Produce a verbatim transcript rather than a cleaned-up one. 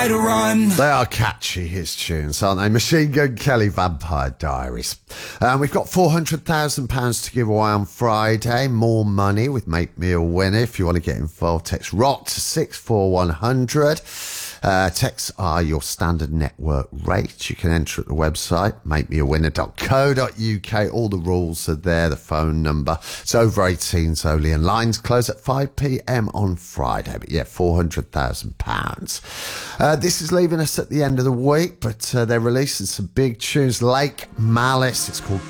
To run. They are catchy, his tunes, aren't they? Machine Gun Kelly, Vampire Diaries. Um, we've got four hundred thousand pounds to give away on Friday. More money with Make Me a Winner. If you want to get involved, text ROCK to six four one hundred. Uh, texts are your standard network rate. You can enter at the website, make me a winner dot co dot uk. All the rules are there, the phone number. It's over eighteens only, and lines close at five p.m. on Friday. But yeah, four hundred thousand pounds. Uh, this is leaving us at the end of the week, but uh, they're releasing some big tunes. Lake Malice, it's called